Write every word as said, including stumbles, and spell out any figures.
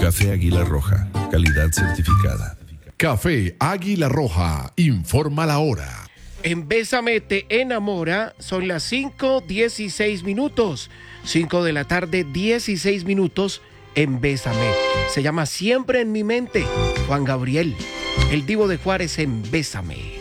Café Águila Roja, calidad certificada. Café Águila Roja, informa la hora. En Bésame te enamora, son las cinco dieciséis minutos. cinco de la tarde, dieciséis minutos en Bésame. Se llama Siempre en mi mente, Juan Gabriel, el Divo de Juárez en Bésame.